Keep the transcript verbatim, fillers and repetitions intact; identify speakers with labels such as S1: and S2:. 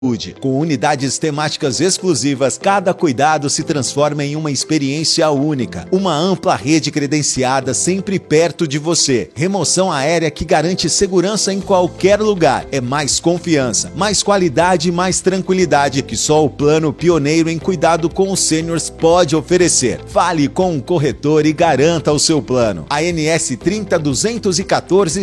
S1: Com unidades temáticas exclusivas, cada cuidado se transforma em uma experiência única. Uma ampla rede credenciada sempre perto de você. Remoção aérea que garante segurança em qualquer lugar. É mais confiança, mais qualidade e mais tranquilidade que só o plano pioneiro em cuidado com os sêniors pode oferecer. Fale com um corretor e garanta o seu plano. A N S trinta duzentos e quatorze